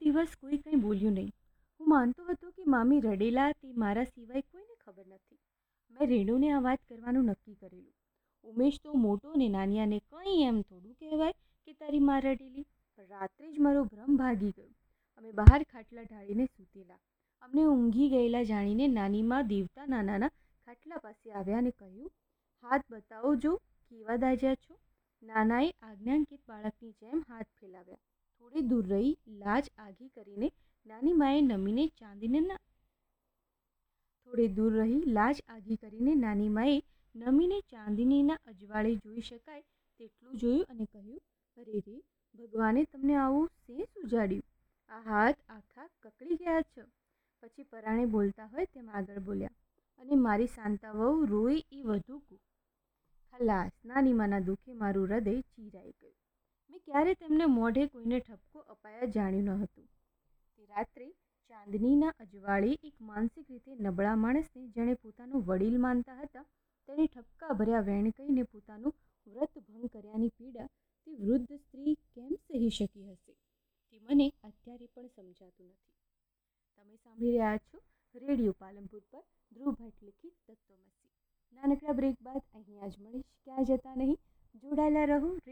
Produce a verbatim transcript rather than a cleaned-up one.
દિવસ કોઈ કંઈ બોલ્યું નહીં. હું માનતો હતો કે મામી રડેલા તે મારા સિવાય કોઈને ખબર નથી. મેં રેણુને આ વાત કરવાનું નક્કી કરેલું. ઉમેશ તો મોટો ને નાનિયાને કંઈ એમ થોડું કહેવાય કે તારી મા રડેલી. પણ રાત્રે જ મારો ભ્રમ ભાગી ગયો. અમે બહાર ખાટલા ઢાળીને સૂતેલા. અમને ઊંઘી ગયેલા જાણીને નાનીમાં દેવતા નાનાના ખાટલા પાસે આવ્યા અને કહ્યું, હાથ બતાવો જો કેવા દાજ્યા છો. નાનાએ આજ્ઞાંકિત બાળકની જેમ હાથ ફેલાવ્યા. થોડી દૂર રહી લાજ આઘી કરીને નાની માએ નમીને ચાંદીના થોડે દૂર રહી લાજ આઘી કરીને નાની માએ નમીને ચાંદનીના અજવાળે જોઈ શકાય તેટલું જોયું અને કહ્યું, અરે રે, ભગવાને તમને આવું શેં સુજાડ્યું? આ હાથ આખા કકડી ગયા છે. પછી પરાણે બોલતા હોય તેમ આગળ બોલ્યા, અને મારી શાંતા વહુ રોઈ એ વધુ કુ. ખલાસ, નાની માના દુઃખે મારું હૃદય ચીરાઈ ગયું. મેં ક્યારે તેમને મોઢે કોઈને ઠપકો અપાયા જાણ્યું ન હતું. તે રાત્રે ચાંદનીના અજવાળે એક માનસિક રીતે નબળા માણસને જેણે પોતાનું વડીલ માનતા હતા તેણે ઠપકા ભર્યા વેણ કહીને પોતાનું વ્રત ભંગ કર્યાની પીડા તે વૃદ્ધ સ્ત્રી કેમ સહી શકી હશે તે મને અત્યારે પણ સમજાતું નથી. તમે સાંભળી રહ્યા છો રેડિયો પાલનપુર પર ધ્રુવ ભટ્ટ લિખિત તત્વમસી. નાનકડા બ્રેક બાદ અહીંયા જ મળીશ. ક્યાં જતા નહીં, જોડાયેલા રહો